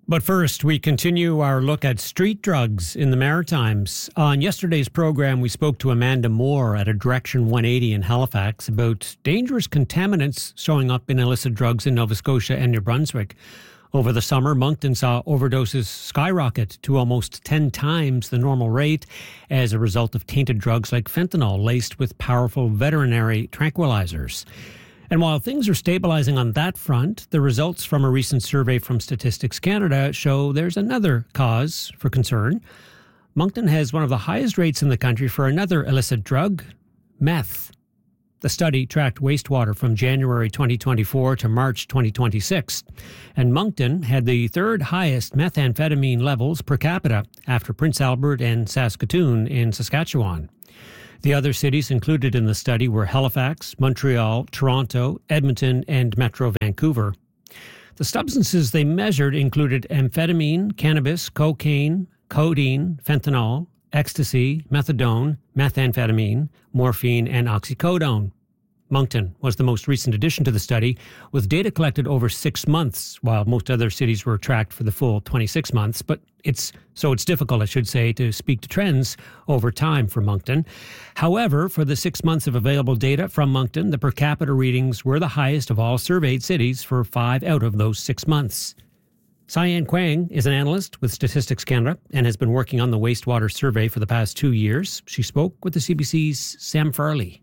But first, we continue our look at street drugs in the Maritimes. On yesterday's program, we spoke to Amanda Moore at a Direction 180 in Halifax about dangerous contaminants showing up in illicit drugs in Nova Scotia and New Brunswick. Over the summer, Moncton saw overdoses skyrocket to almost 10 times the normal rate as a result of tainted drugs like fentanyl laced with powerful veterinary tranquilizers. And while things are stabilizing on that front, the results from a recent survey from Statistics Canada show there's another cause for concern. Moncton has one of the highest rates in the country for another illicit drug, meth. The study tracked wastewater from January 2024 to March 2026, and Moncton had the third highest methamphetamine levels per capita after Prince Albert and Saskatoon in Saskatchewan. The other cities included in the study were Halifax, Montreal, Toronto, Edmonton, and Metro Vancouver. The substances they measured included amphetamine, cannabis, cocaine, codeine, fentanyl, ecstasy, methadone, methamphetamine, morphine, and oxycodone. Moncton was the most recent addition to the study, with data collected over 6 months, while most other cities were tracked for the full 26 months. But it's difficult, I should say, to speak to trends over time for Moncton. However, for the 6 months of available data from Moncton, the per capita readings were the highest of all surveyed cities for 5 out of those 6 months. Cyan Quang is an analyst with Statistics Canada and has been working on the wastewater survey for the past 2 years. She spoke with the CBC's Sam Farley.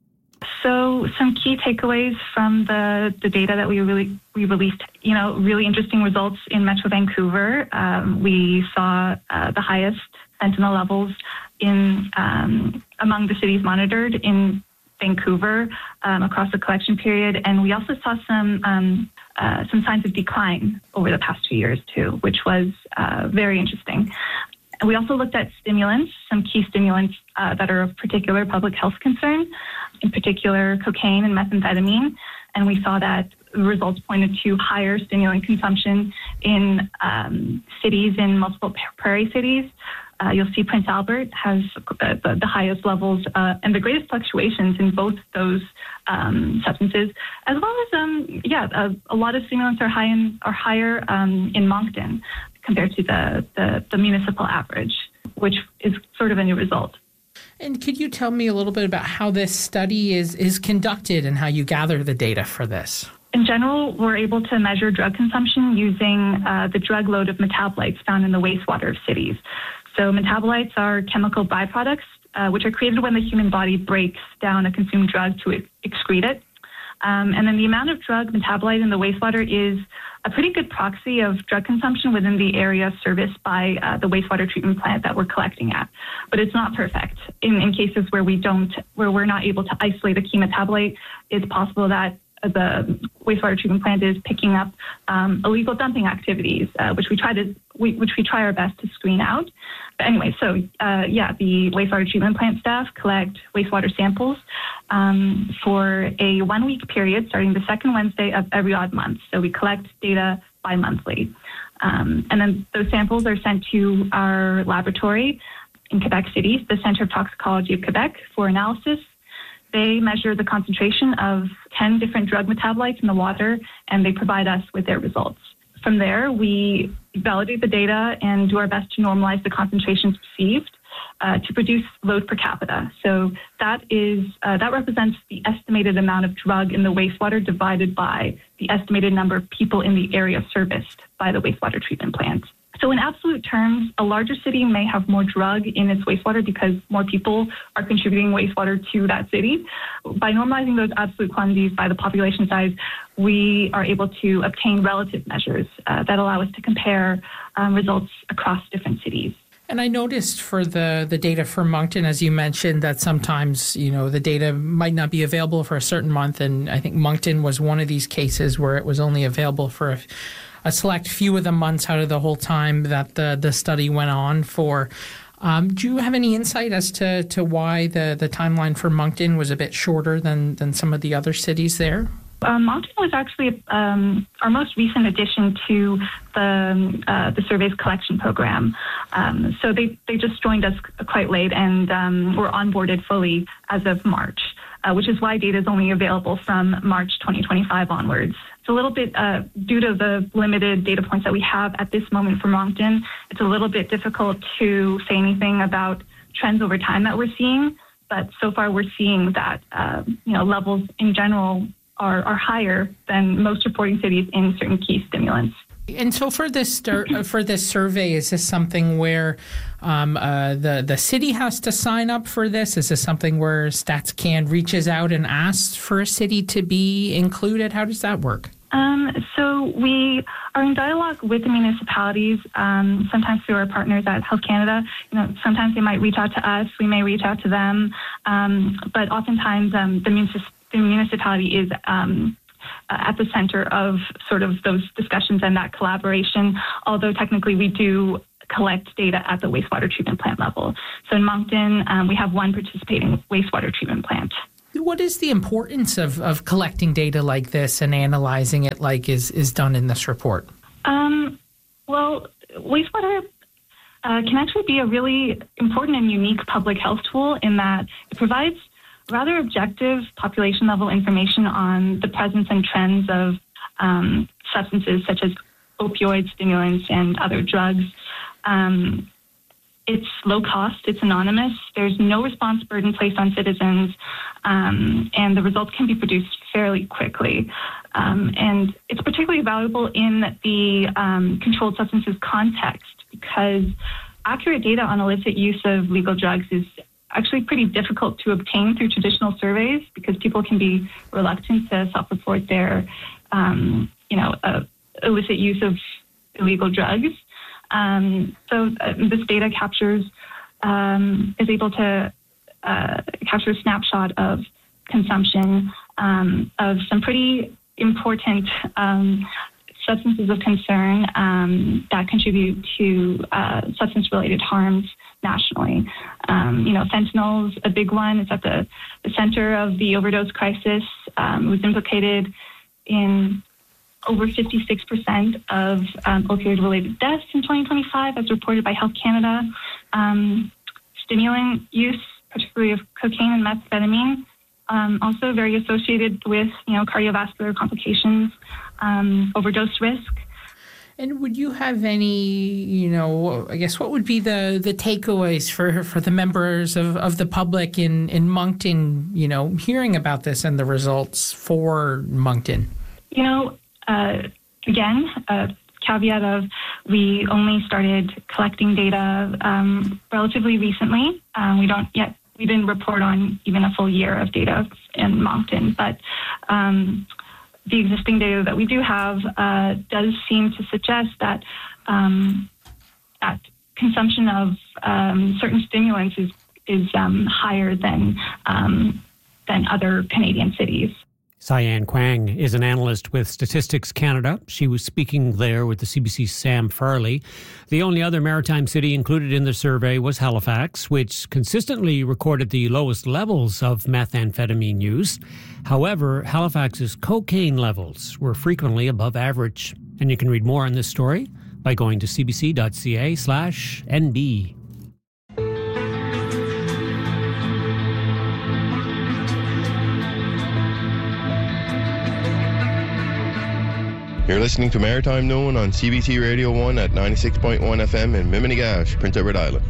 So some key takeaways from the data that we released, really interesting results in Metro Vancouver. We saw the highest fentanyl levels in among the cities monitored in Vancouver across the collection period, and we also saw some signs of decline over the past 2 years too, which was very interesting. And we also looked at stimulants, some key stimulants that are of particular public health concern, in particular cocaine and methamphetamine. And we saw that the results pointed to higher stimulant consumption in cities, in multiple prairie cities. You'll see Prince Albert has the highest levels and the greatest fluctuations in both those substances, as well as a lot of stimulants are higher in Moncton compared to the municipal average, which is sort of a new result. And could you tell me a little bit about how this study is conducted and how you gather the data for this? In general, we're able to measure drug consumption using the drug load of metabolites found in the wastewater of cities. So metabolites are chemical byproducts, which are created when the human body breaks down a consumed drug to excrete it. And then the amount of drug metabolite in the wastewater is a pretty good proxy of drug consumption within the area serviced by the wastewater treatment plant that we're collecting at. But it's not perfect. In cases where we're not able to isolate a key metabolite, it's possible that the wastewater treatment plant is picking up illegal dumping activities, which we try our best to screen out. But anyway, so the wastewater treatment plant staff collect wastewater samples for a 1 week period starting the second Wednesday of every odd month. So we collect data bi-monthly. And then those samples are sent to our laboratory in Quebec City, the Centre of Toxicology of Quebec, for analysis. They measure the concentration of 10 different drug metabolites in the water, and they provide us with their results. From there, we validate the data and do our best to normalize the concentrations received to produce load per capita. So that represents the estimated amount of drug in the wastewater divided by the estimated number of people in the area serviced by the wastewater treatment plant. So in absolute terms, a larger city may have more drug in its wastewater because more people are contributing wastewater to that city. By normalizing those absolute quantities by the population size, we are able to obtain relative measures that allow us to compare results across different cities. And I noticed for the data for Moncton, as you mentioned, that sometimes, the data might not be available for a certain month. And I think Moncton was one of these cases where it was only available for a select few of the months out of the whole time that the study went on for. Do you have any insight as to why the timeline for Moncton was a bit shorter than some of the other cities there? Moncton was actually our most recent addition to the survey's collection program. So they just joined us quite late and were onboarded fully as of March, which is why data is only available from March 2025 onwards. It's a little bit, due to the limited data points that we have at this moment for Moncton, it's a little bit difficult to say anything about trends over time that we're seeing. But so far we're seeing that, levels in general are higher than most reporting cities in certain key stimulants. And so for this survey, is this something where the city has to sign up for this? Is this something where StatsCan reaches out and asks for a city to be included? How does that work? So we are in dialogue with the municipalities, sometimes through our partners at Health Canada. Sometimes they might reach out to us, we may reach out to them, but oftentimes the municipality is at the center of sort of those discussions and that collaboration, although technically we do collect data at the wastewater treatment plant level. So in Moncton, we have one participating wastewater treatment plant. What is the importance of collecting data like this and analyzing it like is done in this report? Well, wastewater can actually be a really important and unique public health tool in that it provides rather objective population-level information on the presence and trends of substances such as opioids, stimulants, and other drugs. It's low cost, it's anonymous, there's no response burden placed on citizens, and the results can be produced fairly quickly. And it's particularly valuable in the controlled substances context because accurate data on illicit use of legal drugs is actually pretty difficult to obtain through traditional surveys because people can be reluctant to self-report their, illicit use of illegal drugs. So this data is able to capture a snapshot of consumption of some pretty important substances of concern that contribute to substance-related harms nationally. Fentanyl's a big one. It's at the center of the overdose crisis. It was implicated in over 56% of opioid-related deaths in 2025, as reported by Health Canada. Stimulant use, particularly of cocaine and methamphetamine, also very associated with, cardiovascular complications, overdose risk. And would you have any, I guess, what would be the takeaways for the members of the public in Moncton, hearing about this and the results for Moncton? Again, a caveat of we only started collecting data relatively recently. We didn't report on even a full year of data in Moncton, but the existing data that we do have does seem to suggest that that consumption of certain stimulants is higher than other Canadian cities. Cyan Quang is an analyst with Statistics Canada. She was speaking there with the CBC's Sam Farley. The only other maritime city included in the survey was Halifax, which consistently recorded the lowest levels of methamphetamine use. However, Halifax's cocaine levels were frequently above average. And you can read more on this story by going to cbc.ca/NB. You're listening to Maritime Noon on CBC Radio 1 at 96.1 FM in Miminegash, Prince Edward Island.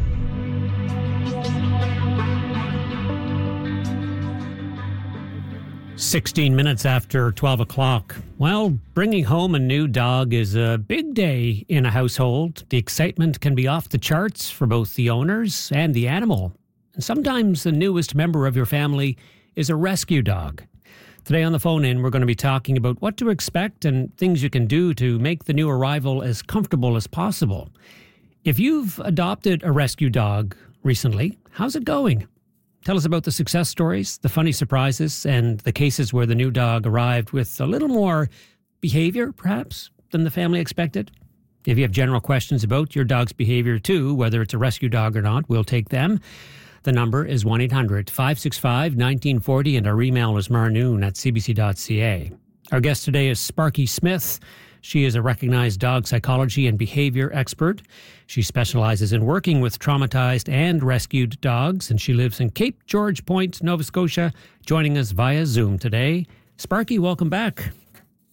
"16 minutes after 12 o'clock. Well, bringing home a new dog is a big day in a household. The excitement can be off the charts for both the owners and the animal. And sometimes the newest member of your family is a rescue dog. Today on the phone-in, we're going to be talking about what to expect and things you can do to make the new arrival as comfortable as possible. If you've adopted a rescue dog recently, how's it going? Tell us about the success stories, the funny surprises, and the cases where the new dog arrived with a little more behavior, perhaps, than the family expected. If you have general questions about your dog's behavior too, whether it's a rescue dog or not, we'll take them. The number is 1-800-565-1940, and our email is marnoon@cbc.ca. Our guest today is Sparky Smith. She is a recognized dog psychology and behavior expert. She specializes in working with traumatized and rescued dogs, and she lives in Cape George Point, Nova Scotia, joining us via Zoom today. Sparky, welcome back.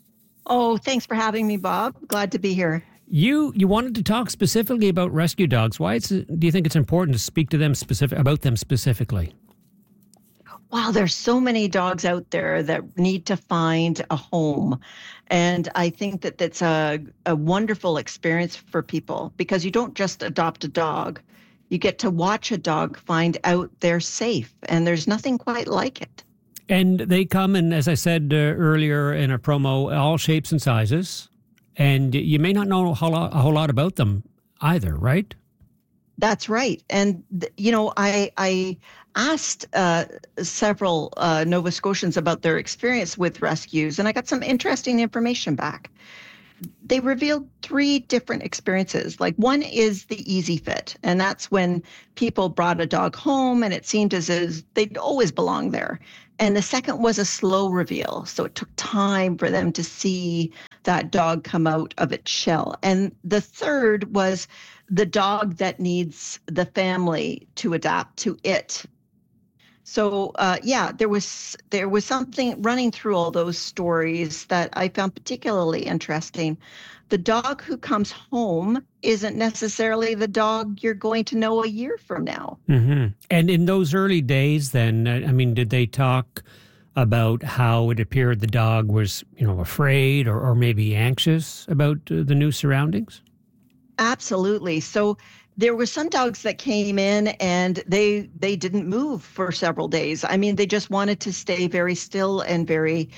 Oh, thanks for having me, Bob. Glad to be here. You wanted to talk specifically about rescue dogs. Why do you think it's important to speak to them about them specifically? Wow, there's so many dogs out there that need to find a home. And I think that that's a wonderful experience for people because you don't just adopt a dog. You get to watch a dog find out they're safe, and there's nothing quite like it. And they come in, as I said earlier in a promo, all shapes and sizes. And you may not know a whole lot about them either, right? That's right. And, I asked several Nova Scotians about their experience with rescues, and I got some interesting information back. They revealed 3 different experiences. Like, one is the easy fit, and that's when people brought a dog home and it seemed as if they'd always belong there. And the second was a slow reveal. So it took time for them to see that dog come out of its shell. And the third was the dog that needs the family to adapt to it. So, there was something running through all those stories that I found particularly interesting. The dog who comes home isn't necessarily the dog you're going to know a year from now. Mm-hmm. And in those early days then, did they talk about how it appeared the dog was, afraid or maybe anxious about the new surroundings? Absolutely. So there were some dogs that came in and they didn't move for several days. They just wanted to stay very still and very,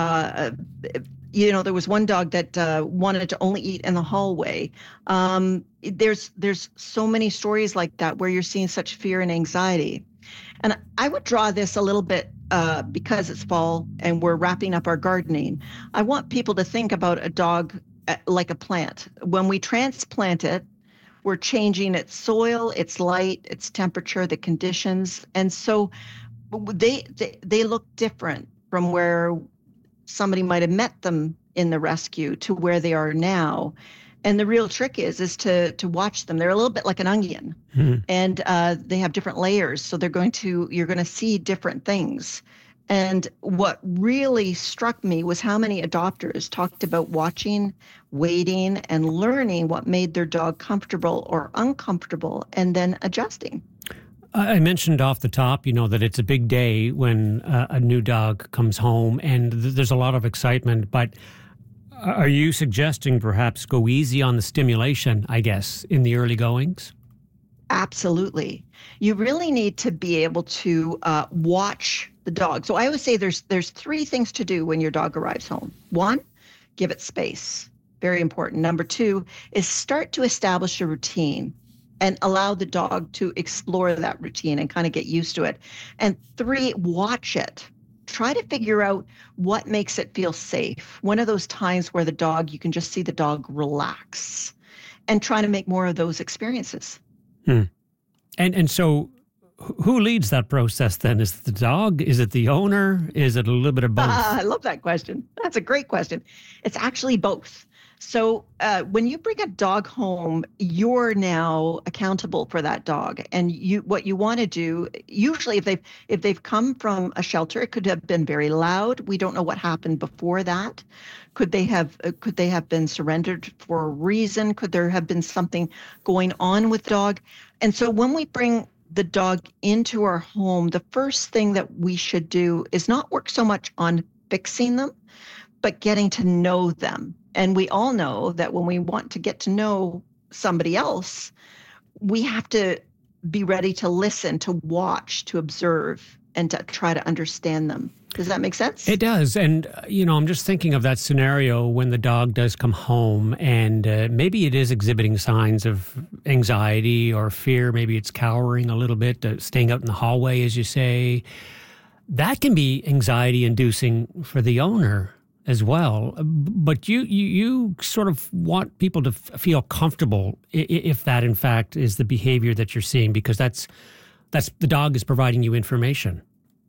there was one dog that wanted to only eat in the hallway. There's so many stories like that where you're seeing such fear and anxiety. And I would draw this a little bit because it's fall and we're wrapping up our gardening. I want people to think about a dog like a plant. When we transplant it, we're changing its soil, its light, its temperature, the conditions. And so they look different from where somebody might have met them in the rescue to where they are now. And the real trick is to watch them. They're a little bit like an onion, and they have different layers. So you're going to see different things. And what really struck me was how many adopters talked about watching, waiting, and learning what made their dog comfortable or uncomfortable, and then adjusting. I mentioned off the top, that it's a big day when a new dog comes home, and there's a lot of excitement. But are you suggesting perhaps go easy on the stimulation, I guess, in the early goings? Absolutely. You really need to be able to watch the dog. So I always say there's 3 things to do when your dog arrives home. 1, give it space. Very important. Number 2 is start to establish a routine and allow the dog to explore that routine and kind of get used to it. And 3, watch it. Try to figure out what makes it feel safe. One of those times where you can just see the dog relax, and try to make more of those experiences. And so who leads that process then? Is it the dog? Is it the owner? Is it a little bit of both? I love that question. That's a great question. It's actually both. So when you bring a dog home, you're now accountable for that dog. And what you want to do, usually if they've come from a shelter, it could have been very loud. We don't know what happened before that. Could they have been surrendered for a reason? Could there have been something going on with the dog? And so when we bring the dog into our home, the first thing that we should do is not work so much on fixing them, but getting to know them. And we all know that when we want to get to know somebody else, we have to be ready to listen, to watch, to observe, and to try to understand them. Does that make sense? It does. And, I'm just thinking of that scenario when the dog does come home and maybe it is exhibiting signs of anxiety or fear. Maybe it's cowering a little bit, staying out in the hallway, as you say. That can be anxiety inducing for the owner as well. But you sort of want people to feel comfortable if that, in fact, is the behavior that you're seeing, because that's the dog is providing you information.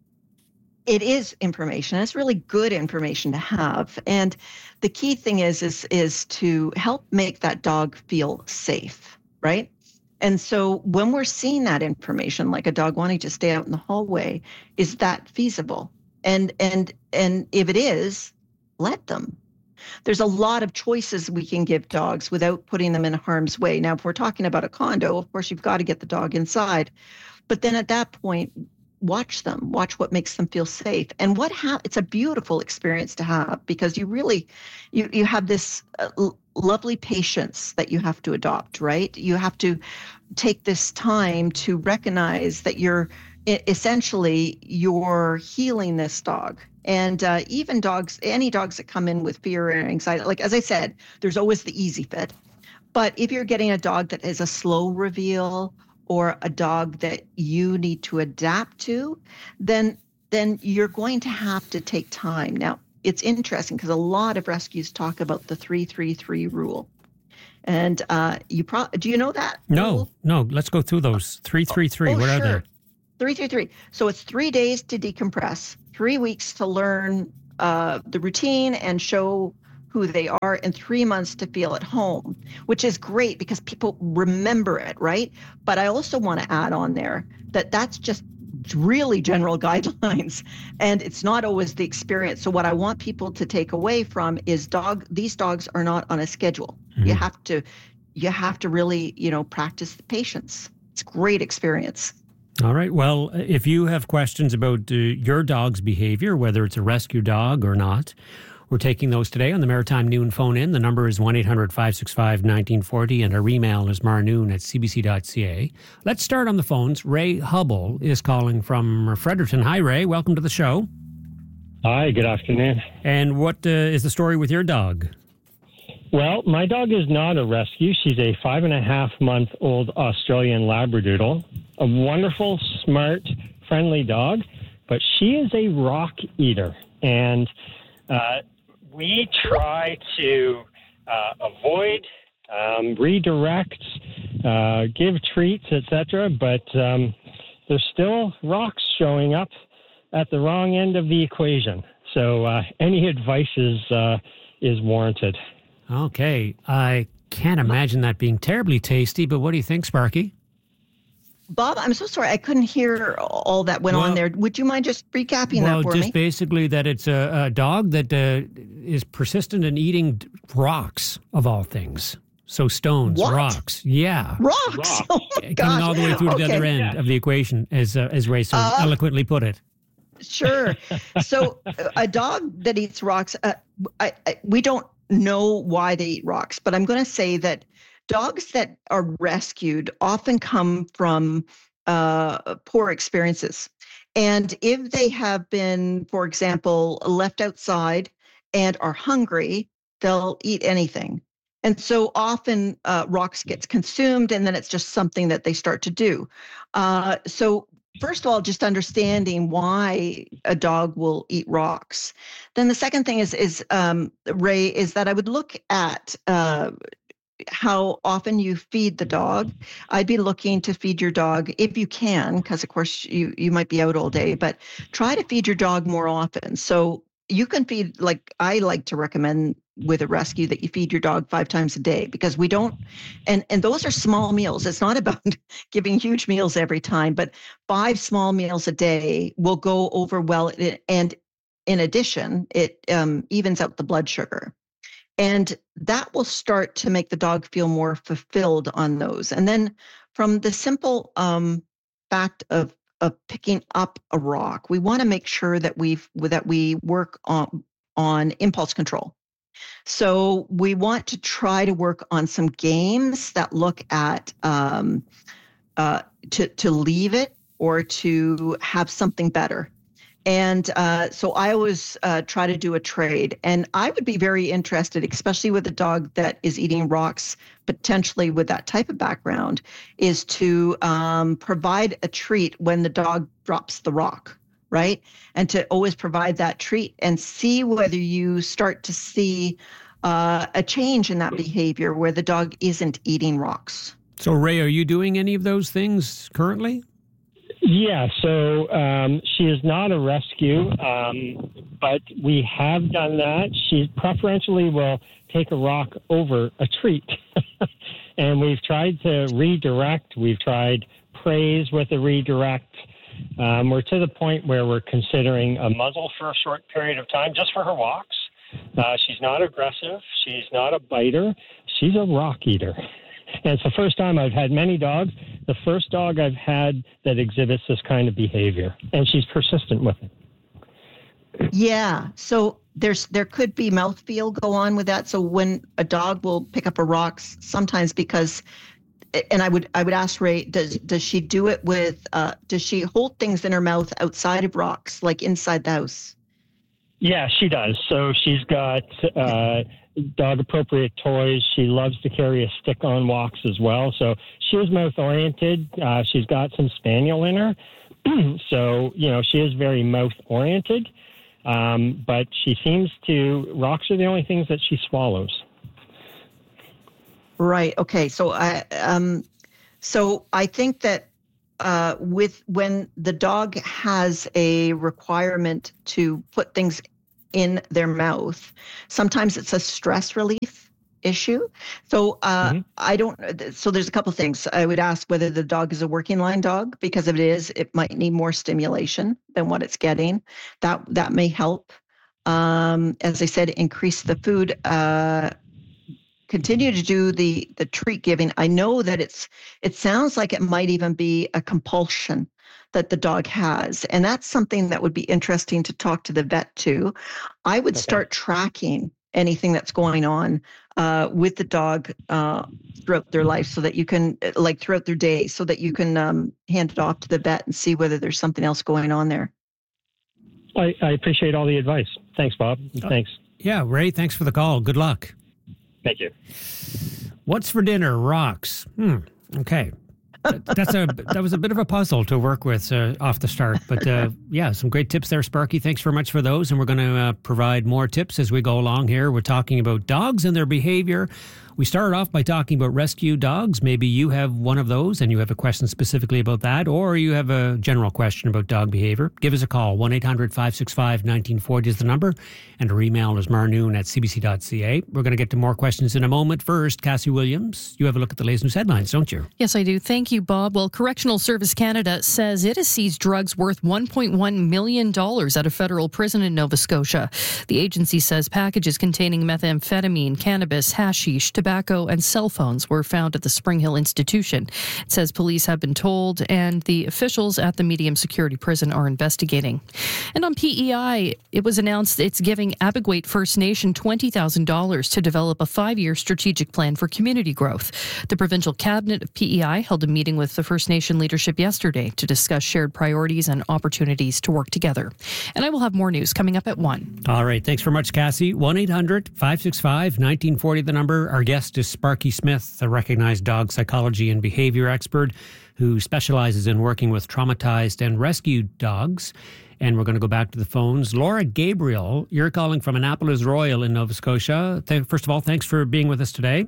It is information. It's really good information to have. And the key thing is to help make that dog feel safe, right? And so when we're seeing that information, like a dog wanting to stay out in the hallway, is that feasible? And if it is, let them. There's a lot of choices we can give dogs without putting them in harm's way. Now, if we're talking about a condo, of course, you've got to get the dog inside. But then at that point, watch them, watch what makes them feel safe. And it's a beautiful experience to have, because you really, you have this lovely patience that you have to adopt, right? You have to take this time to recognize that you're healing this dog. And even dogs, any dogs that come in with fear and anxiety, like as I said, there's always the easy fit. But if you're getting a dog that is a slow reveal, or a dog that you need to adapt to, then you're going to have to take time. Now, it's interesting because a lot of rescues talk about the 3-3-3 rule. And do you know that rule? No. Let's go through those. 3-3-3. What are they? 3-3-3. So it's 3 days to decompress, 3 weeks to learn the routine and show who they are, and 3 months to feel at home, which is great because people remember it, right? But I also want to add on there that that's just really general guidelines, and it's not always the experience. So what I want people to take away from is these dogs are not on a schedule. Mm-hmm. You have to really, practice the patience. It's a great experience. All right. Well, if you have questions about your dog's behavior, whether it's a rescue dog or not, we're taking those today on the Maritime Noon phone-in. The number is 1-800-565-1940, and our email is marnoon@cbc.ca. Let's start on the phones. Ray Hubble is calling from Fredericton. Hi, Ray. Welcome to the show. Hi, good afternoon. And what is the story with your dog? Well, my dog is not a rescue. She's a 5.5-month-old Australian Labradoodle, a wonderful, smart, friendly dog, but she is a rock eater. And we try to avoid, redirect, give treats, etc., but there's still rocks showing up at the wrong end of the equation. So any advice is warranted. Okay. I can't imagine that being terribly tasty, but what do you think, Sparky? Bob, I'm so sorry. I couldn't hear all that went on there. Would you mind just recapping that for me? Well, just basically that it's a dog that is persistent in eating rocks, of all things. So stones, rocks. Yeah. Rocks? Oh, my gosh. Coming all the way through to the other end of the equation, as Ray so eloquently put it. Sure. So a dog that eats rocks, we don't know why they eat rocks, but I'm going to say that dogs that are rescued often come from poor experiences. And if they have been, for example, left outside and are hungry, they'll eat anything. And so often rocks gets consumed, and then it's just something that they start to do. So first of all, just understanding why a dog will eat rocks. Then the second thing is Ray, is that I would look at how often you feed the dog. I'd be looking to feed your dog if you can, because of course you might be out all day, but try to feed your dog more often. So you can feed, like I like to recommend with a rescue, that you feed your dog 5 times a day, because we don't, and those are small meals. It's not about giving huge meals every time, but 5 small meals a day will go over well. And in addition, it evens out the blood sugar. And that will start to make the dog feel more fulfilled on those. And then from the simple fact of picking up a rock, we want to make sure that we work on impulse control. So we want to try to work on some games that look at to leave it or to have something better. And so I always try to do a trade. And I would be very interested, especially with a dog that is eating rocks, potentially with that type of background, is to provide a treat when the dog drops the rock, right? And to always provide that treat and see whether you start to see a change in that behavior where the dog isn't eating rocks. So, Ray, are you doing any of those things currently? Yeah, so she is not a rescue, but we have done that. She preferentially will take a rock over a treat. And we've tried to redirect. We've tried praise with a redirect. We're to the point where we're considering a muzzle for a short period of time, just for her walks. She's not aggressive. She's not a biter. She's a rock eater. And it's the first time I've had many dogs. The first dog I've had that exhibits this kind of behavior, and she's persistent with it. Yeah. So there could be mouthfeel go on with that. So when a dog will pick up a rock, sometimes because, and I would ask Ray, does she do it with? Does she hold things in her mouth outside of rocks, like inside the house? Yeah, she does. So she's got dog-appropriate toys. She loves to carry a stick on walks as well. So she is mouth-oriented. She's got some spaniel in her. So, she is very mouth-oriented. But she seems to, rocks are the only things that she swallows. Right. Okay. So I think that when the dog has a requirement to put things in their mouth, sometimes it's a stress relief issue. So so there's a couple of things. I would ask whether the dog is a working line dog, because if it is, it might need more stimulation than what it's getting. That may help. As I said, increase the food. Continue to do the treat giving. I know that it sounds like it might even be a compulsion that the dog has. And that's something that would be interesting to talk to the vet too. I would start tracking anything that's going on with the dog throughout their life, so that you can, like throughout their day, so that you can hand it off to the vet and see whether there's something else going on there. I appreciate all the advice. Thanks, Bob. Thanks. Yeah, Ray, thanks for the call. Good luck. Thank you. What's for dinner? Rocks. Okay. That was a bit of a puzzle to work with off the start. But yeah, some great tips there, Sparky. Thanks very much for those. And we're going to provide more tips as we go along here. We're talking about dogs and their behavior. We started off by talking about rescue dogs. Maybe you have one of those and you have a question specifically about that, or you have a general question about dog behavior. Give us a call. 1-800-565-1940 is the number. And our email is marnoon@cbc.ca. We're going to get to more questions in a moment. First, Cassie Williams, you have a look at the latest news headlines, don't you? Yes, I do. Thank you, Bob. Well, Correctional Service Canada says it has seized drugs worth $1.1 million at a federal prison in Nova Scotia. The agency says packages containing methamphetamine, cannabis, hashish, tobacco, and cell phones were found at the Spring Hill Institution. It says police have been told, and the officials at the medium security prison are investigating. And on PEI, it was announced it's giving Abiguate First Nation $20,000 to develop a 5-year strategic plan for community growth. The provincial cabinet of PEI held a meeting with the First Nation leadership yesterday to discuss shared priorities and opportunities to work together. And I will have more news coming up at 1. All right. Thanks very much, Cassie. 1-800-565-1940, the number. Our guest is Sparky Smith, a recognized dog psychology and behavior expert who specializes in working with traumatized and rescued dogs. And we're going to go back to the phones. Laura Gabriel, you're calling from Annapolis Royal in Nova Scotia. First of all, thanks for being with us today.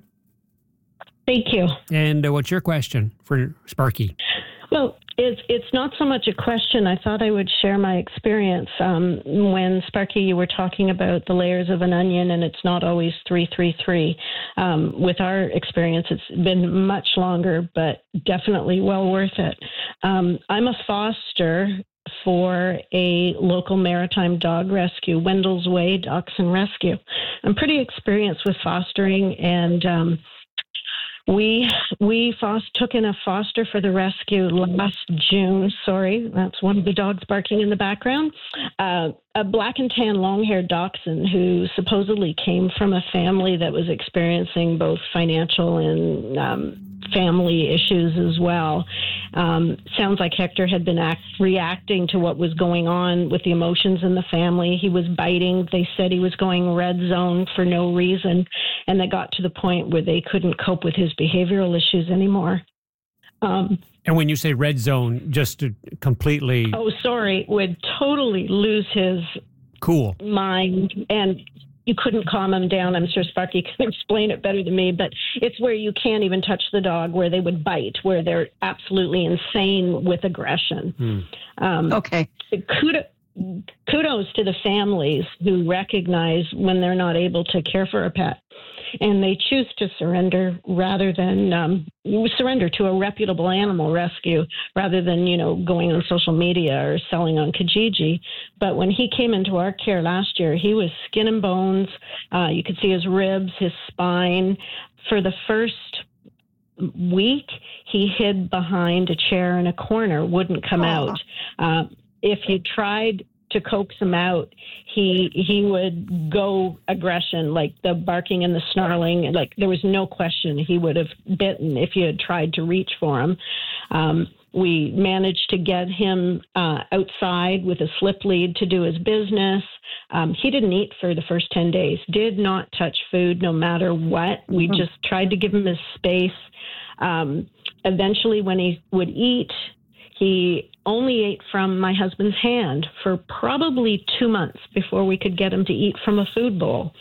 Thank you. And what's your question for Sparky? Well, it's not so much a question. I thought I would share my experience. When, Sparky, you were talking about the layers of an onion, and it's not always 333. With our experience, it's been much longer, but definitely well worth it. I'm a foster for a local maritime dog rescue, Wendell's Way Dachshund Rescue. I'm pretty experienced with fostering, and we took in a foster for the rescue last June. Sorry, that's one of the dogs barking in the background. A black and tan long-haired dachshund who supposedly came from a family that was experiencing both financial and family issues as well. Sounds like Hector had been reacting to what was going on with the emotions in the family. He was biting. They said he was going red zone for no reason, and they got to the point where they couldn't cope with his behavioral issues anymore. And when you say red zone, just to completely... Oh, sorry. Would totally lose his mind, and you couldn't calm him down. I'm sure Sparky can explain it better than me, but it's where you can't even touch the dog, where they would bite, where they're absolutely insane with aggression. Okay. kudos to the families who recognize when they're not able to care for a pet, and they choose to surrender rather than surrender to a reputable animal rescue rather than, going on social media or selling on Kijiji. But when he came into our care last year, he was skin and bones. You could see his ribs, his spine. For the first week, he hid behind a chair in a corner, wouldn't come out. If you tried to coax him out, he would go aggression, like the barking and the snarling. Like there was no question he would have bitten if you had tried to reach for him. We managed to get him outside with a slip lead to do his business. He didn't eat for the first 10 days, did not touch food no matter what. We just tried to give him his space. Eventually, when he would eat, he only ate from my husband's hand for probably 2 months before we could get him to eat from a food bowl.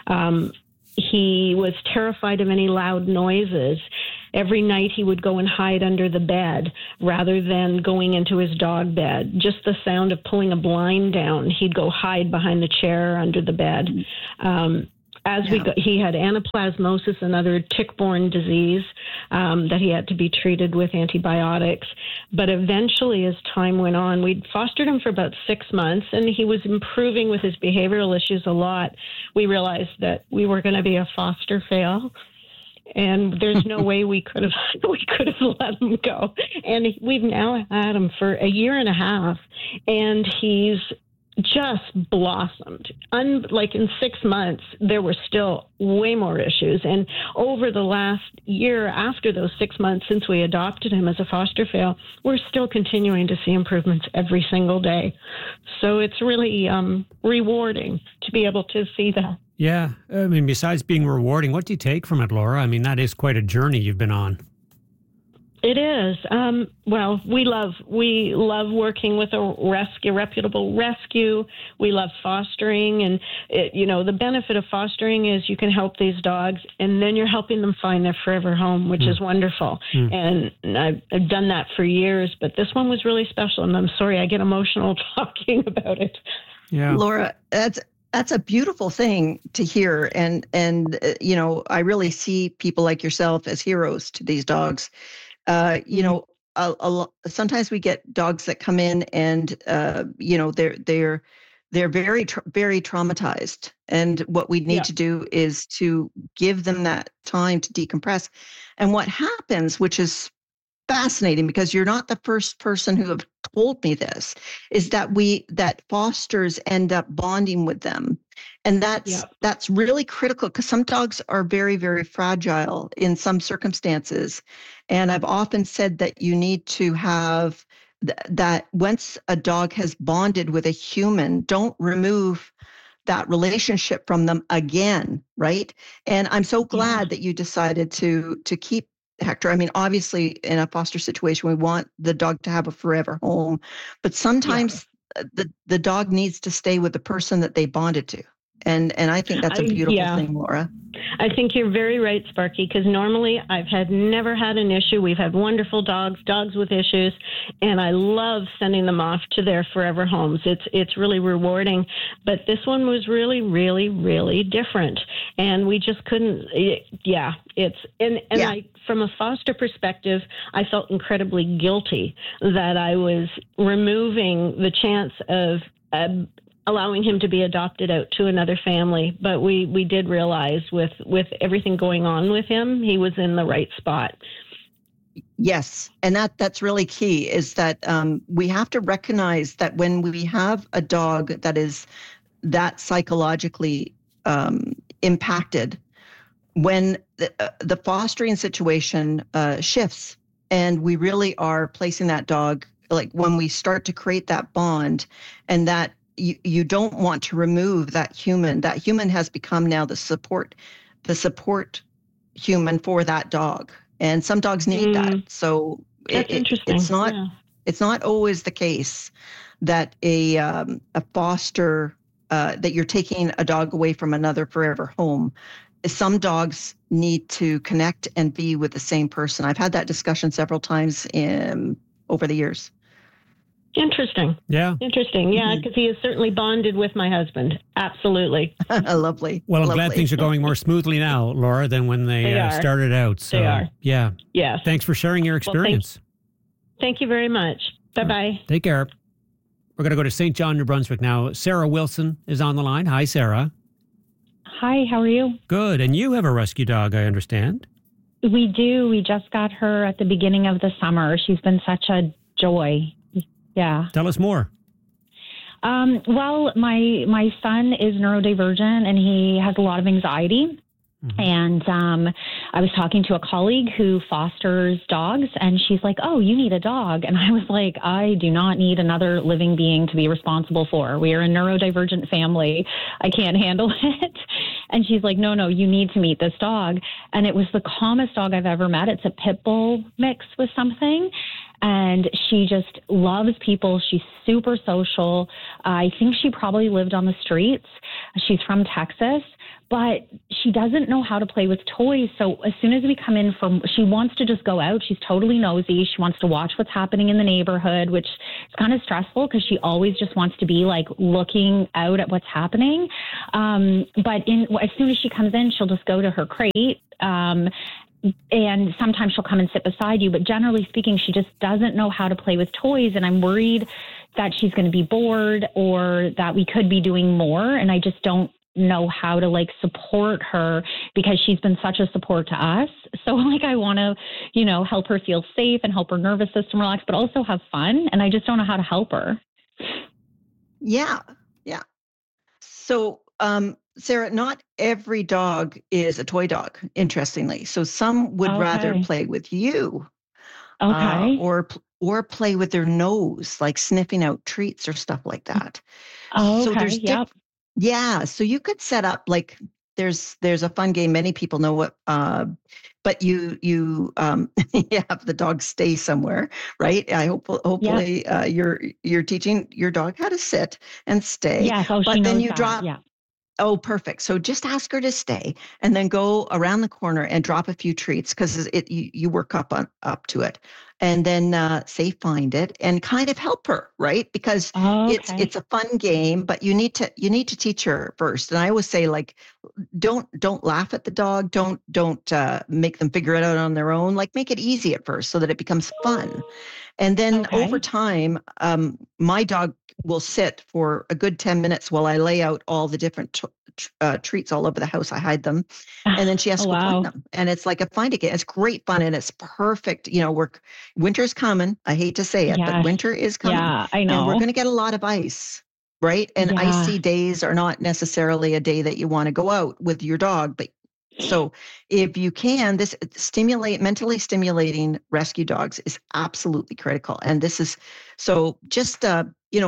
He was terrified of any loud noises. Every night he would go and hide under the bed rather than going into his dog bed. Just the sound of pulling a blind down, he'd go hide behind the chair under the bed. He had anaplasmosis, another tick-borne disease that he had to be treated with antibiotics. But eventually, as time went on, we'd fostered him for about 6 months, and he was improving with his behavioral issues a lot. We realized that we were going to be a foster fail, and there's no way we could have let him go. And we've now had him for a year and a half, and he's just blossomed. Like in 6 months, there were still way more issues. And over the last year after those 6 months since we adopted him as a foster fail, we're still continuing to see improvements every single day. So it's really rewarding to be able to see that. Yeah. I mean, besides being rewarding, what do you take from it, Laura? I mean, that is quite a journey you've been on. It is. Well, we love working with a reputable rescue. We love fostering, and the benefit of fostering is you can help these dogs, and then you're helping them find their forever home, which is wonderful. And I've done that for years, but this one was really special, and I'm sorry I get emotional talking about it. Yeah, Laura, that's a beautiful thing to hear, and I really see people like yourself as heroes to these dogs. Sometimes we get dogs that come in and they're very very traumatized, and what we need to do is to give them that time to decompress. And what happens, which is fascinating because you're not the first person who have told me this, is that fosters end up bonding with them. And that's really critical because some dogs are very, very fragile in some circumstances. And I've often said that you need to have that once a dog has bonded with a human, don't remove that relationship from them again, right? And I'm so glad that you decided to keep Hector. I mean, obviously, in a foster situation, we want the dog to have a forever home, but sometimes the dog needs to stay with the person that they bonded to. And I think that's a beautiful thing, Laura. I think you're very right, Sparky, because normally I've never had an issue. We've had wonderful dogs with issues, and I love sending them off to their forever homes. It's really rewarding. But this one was really, really, really different. And we just couldn't, I, from a foster perspective, I felt incredibly guilty that I was removing the chance of allowing him to be adopted out to another family. But we did realize with everything going on with him, he was in the right spot. Yes. And that's really key, is that we have to recognize that when we have a dog that is that psychologically impacted, when the fostering situation shifts and we really are placing that dog, like when we start to create that bond, and that you don't want to remove that human has become now the support human for that dog. And some dogs need that. So it's not always the case that a foster, that you're taking a dog away from another forever home. Some dogs need to connect and be with the same person. I've had that discussion several times over the years. Interesting. Yeah. Interesting. Yeah, because he is certainly bonded with my husband. Absolutely. Lovely. Well, I'm Lovely. glad things are going more smoothly now, Laura, than when they started out. So, they are. Yeah. Yes. Thanks for sharing your experience. Thank you very much. Bye-bye. Take care. We're going to go to St. John, New Brunswick now. Sarah Wilson is on the line. Hi, Sarah. Hi, how are you? Good. And you have a rescue dog, I understand. We do. We just got her at the beginning of the summer. She's been such a joy. Yeah. Tell us more. Well, my son is neurodivergent and he has a lot of anxiety. Mm-hmm. And I was talking to a colleague who fosters dogs, and she's like, "Oh, you need a dog." And I was like, "I do not need another living being to be responsible for. We are a neurodivergent family. I can't handle it." And she's like, no, you need to meet this dog. And it was the calmest dog I've ever met. It's a pit bull mix with something. And she just loves people. She's super social. I think she probably lived on the streets. She's from Texas, but she doesn't know how to play with toys. So as soon as we come in she wants to just go out. She's totally nosy. She wants to watch what's happening in the neighborhood, which is kind of stressful because she always just wants to be like looking out at what's happening. But as soon as she comes in, she'll just go to her crate. And sometimes she'll come and sit beside you, but generally speaking, she just doesn't know how to play with toys. And I'm worried that she's going to be bored or that we could be doing more. And I just don't know how to like support her because she's been such a support to us. So like, I want to, help her feel safe and help her nervous system relax, but also have fun. And I just don't know how to help her. Yeah. Yeah. So, Sarah, not every dog is a toy dog, interestingly. So some would rather play with you. Okay. Or play with their nose, like sniffing out treats or stuff like that. Oh, okay. So there's yeah. So you could set up like there's a fun game. Many people know what, but you have the dog stay somewhere, right? Hopefully you're teaching your dog how to sit and stay. Yeah. So but she knows then you that. drop. Yeah. Oh, perfect. So just ask her to stay and then go around the corner and drop a few treats because you work up to it, and then say find it and kind of help her, right? Because it's a fun game, but you need to teach her first. And I always say like, don't laugh at the dog. Don't make them figure it out on their own. Like make it easy at first so that it becomes fun. And then over time, my dog will sit for a good 10 minutes while I lay out all the different treats all over the house. I hide them. And then she has to go find them. And it's like a find again. It's great fun. And it's perfect. Winter's coming. I hate to say it, but winter is coming. Yeah, I know. And we're going to get a lot of ice, right? And icy days are not necessarily a day that you want to go out with your dog. But so if you can, this mentally stimulating rescue dogs is absolutely critical. And this is, so just, a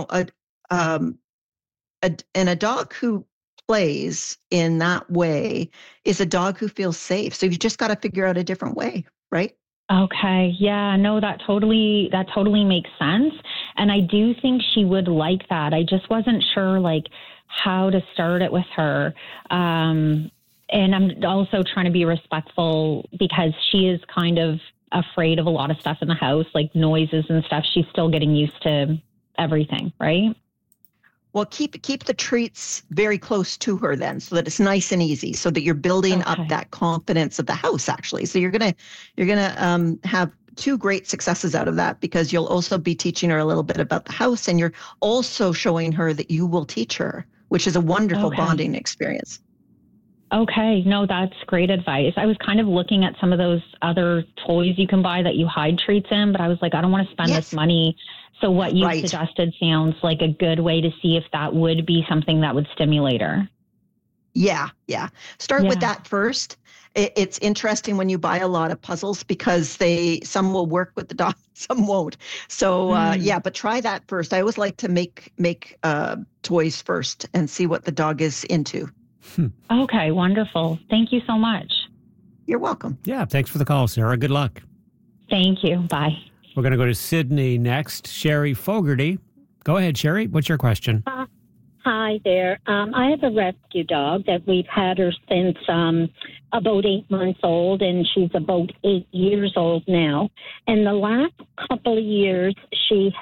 dog who plays in that way is a dog who feels safe. So you just got to figure out a different way, right? Okay. Yeah, no, that totally makes sense. And I do think she would like that. I just wasn't sure like how to start it with her. And I'm also trying to be respectful because she is kind of afraid of a lot of stuff in the house, like noises and stuff. She's still getting used to everything, right? Well, keep the treats very close to her then, so that it's nice and easy, so that you're building up that confidence of the house, actually. So you're gonna have two great successes out of that, because you'll also be teaching her a little bit about the house, and you're also showing her that you will teach her, which is a wonderful bonding experience. Okay. No, that's great advice. I was kind of looking at some of those other toys you can buy that you hide treats in, but I was like, I don't want to spend this money. So what you suggested sounds like a good way to see if that would be something that would stimulate her. Yeah. Start with that first. It's interesting when you buy a lot of puzzles because some will work with the dog, some won't. So but try that first. I always like to make toys first and see what the dog is into. Okay, wonderful. Thank you so much. You're welcome. Yeah, thanks for the call, Sarah. Good luck. Thank you. Bye. We're going to go to Sydney next. Sherry Fogarty. Go ahead, Sherry. What's your question? Hi there. I have a rescue dog that we've had her since about 8 months old, and she's about 8 years old now. And the last couple of years, she has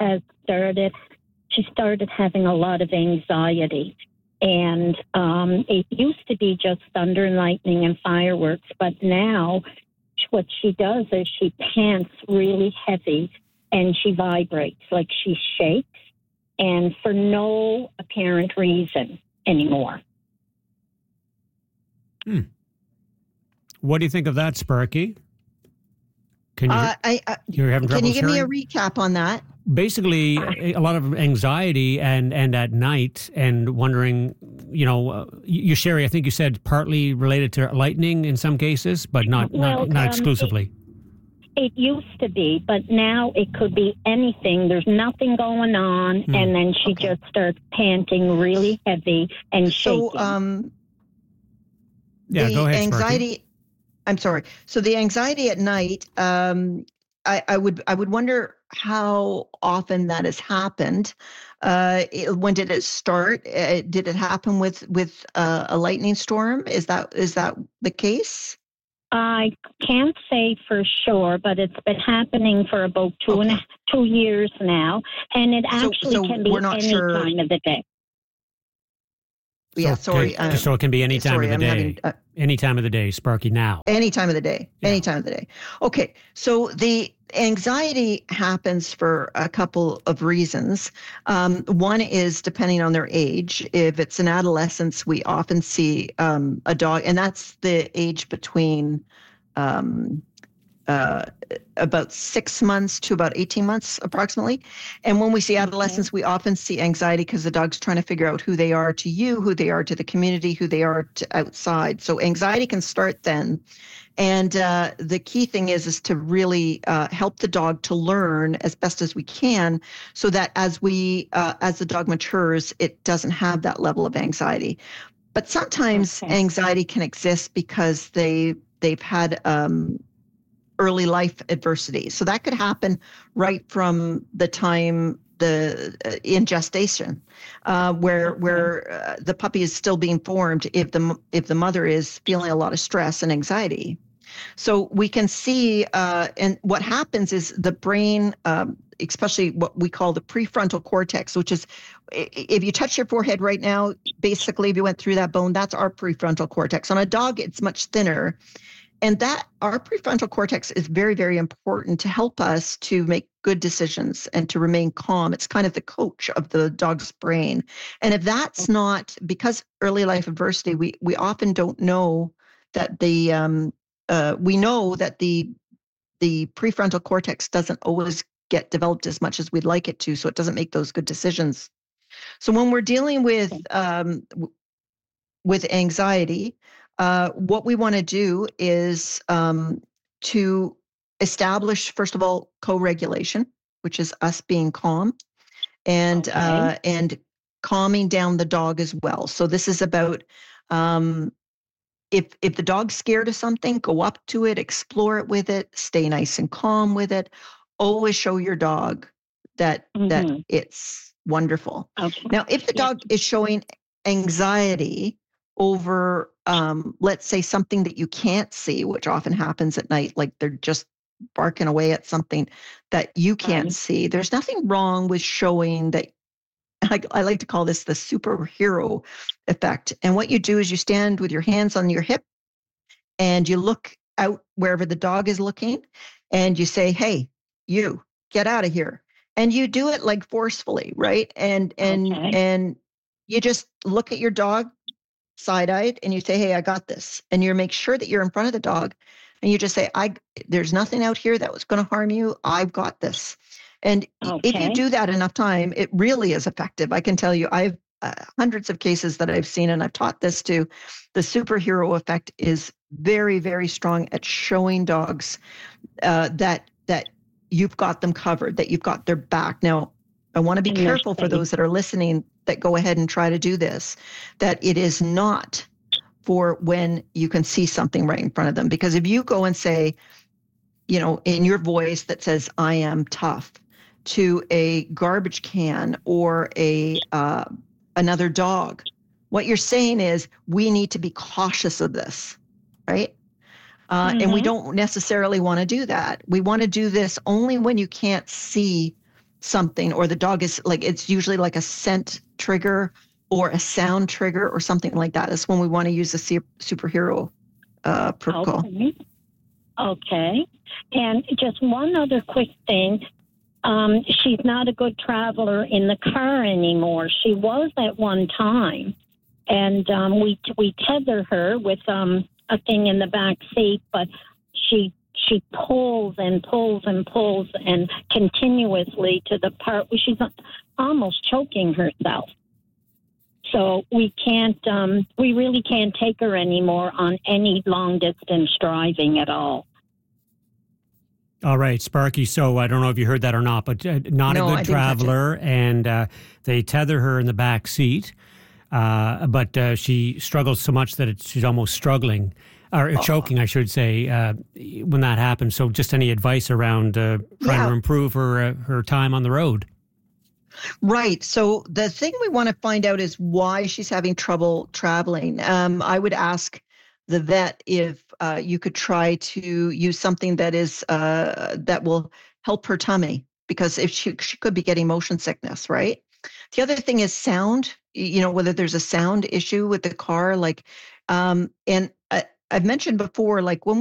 started having a lot of anxiety. And it used to be just thunder and lightning and fireworks, but now what she does is she pants really heavy and she vibrates, like she shakes, and for no apparent reason anymore. What do you think of that, Sparky? Can you, you're having trouble Can you give me a hearing? recap on that? Basically, a lot of anxiety and at night and wondering, you, Sherry, I think you said partly related to lightning in some cases, but not exclusively. It used to be, but now it could be anything. There's nothing going on, and then she just starts panting really heavy and shaking. So, yeah, go ahead, anxiety. Sparky. I'm sorry. So the anxiety at night. I would wonder how often that has happened. When did it start? Did it happen with a lightning storm? Is that the case? I can't say for sure, but it's been happening for about 2 years now, and it actually can be any time of the day. Yeah, sorry. So it can be any time of the day. Any time of the day, Sparky, now. Any time of the day. Yeah. Any time of the day. Okay, so the anxiety happens for a couple of reasons. One is depending on their age. If it's an adolescence, we often see a dog, and that's the age between about 6 months to about 18 months approximately. And when we see adolescents, we often see anxiety because the dog's trying to figure out who they are to you, who they are to the community, who they are to outside. So anxiety can start then. And the key thing is to really help the dog to learn as best as we can, so that as the dog matures, it doesn't have that level of anxiety. But sometimes anxiety can exist because they've had early life adversity. So that could happen right from the time in gestation, where the puppy is still being formed, if the mother is feeling a lot of stress and anxiety. So we can see, and what happens is the brain, especially what we call the prefrontal cortex, which is, if you touch your forehead right now, basically if you went through that bone, that's our prefrontal cortex. On a dog, it's much thinner. And that our prefrontal cortex is very, very important to help us to make good decisions and to remain calm. It's kind of the coach of the dog's brain. And if that's not, because early life adversity, we often don't know that we know that the prefrontal cortex doesn't always get developed as much as we'd like it to, so it doesn't make those good decisions. So when we're dealing with anxiety, what we want to do is to establish, first of all, co-regulation, which is us being calm, and calming down the dog as well. So this is about if the dog's scared of something, go up to it, explore it with it, stay nice and calm with it. Always show your dog that it's wonderful. Okay. Now, if the dog is showing anxiety over, let's say, something that you can't see, which often happens at night, like they're just barking away at something that you can't see, there's nothing wrong with showing that. I like to call this the superhero effect. And what you do is you stand with your hands on your hip and you look out wherever the dog is looking and you say, hey, you get out of here. And you do it like forcefully, right? And you just look at your dog side-eyed and you say, hey, I got this. And you make sure that you're in front of the dog and you just say, there's nothing out here that was going to harm you. I've got this. And if you do that enough time, it really is effective. I can tell you, I've hundreds of cases that I've seen, and I've taught this too. The superhero effect is very, very strong at showing dogs that you've got them covered, that you've got their back. Now, I want to be careful for those that are listening that go ahead and try to do this, that it is not for when you can see something right in front of them. Because if you go and say, in your voice that says, I am tough, to a garbage can or another dog, what you're saying is, we need to be cautious of this, right? And we don't necessarily want to do that. We want to do this only when you can't see something, or the dog is like, it's usually like a scent trigger or a sound trigger or something like that. That's when we want to use the superhero protocol. Okay. And just one other quick thing. She's not a good traveler in the car anymore. She was at one time. And we tether her with a thing in the back seat, but she pulls and pulls and pulls and continuously to the part where she's almost choking herself. So we really can't take her anymore on any long distance driving at all. All right, Sparky. So I don't know if you heard that or not, but not a good traveler, and they tether her in the back seat. But she struggles so much that she's almost struggling, or choking, I should say, when that happens. So just any advice around trying to improve her time on the road? Right. So the thing we want to find out is why she's having trouble traveling. I would ask the vet if you could try to use something that is that will help her tummy, because if she could be getting motion sickness, right? The other thing is sound, whether there's a sound issue with the car, like, and I've mentioned before, like when